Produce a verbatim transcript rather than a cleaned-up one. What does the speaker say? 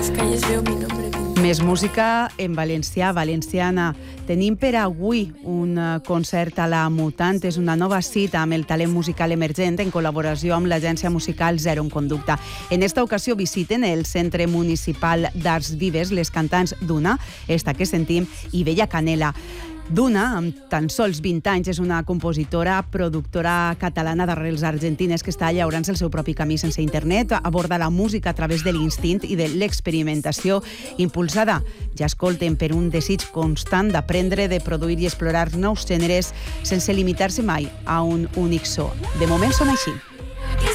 calles veo mi nombre. Més música en valencià, valenciana. Tenim per avui un concert a la Mutant. És una nova cita amb el talent musical emergent en col·laboració amb l'agència musical Zero en Conducta. En esta ocasió visiten el Centre Municipal d'Arts Vives les cantants Duna, esta que sentim, i Bella Canela. Duna, amb tan sols vint anys, és una compositora, productora catalana d'arrels argentines que està llaurant-se el seu propi camí sense internet, aborda la música a través de l'instint i de l'experimentació impulsada. Ja escolten per un desig constant d'aprendre, de produir i explorar nous gèneres sense limitar-se mai a un únic so. De moment són així.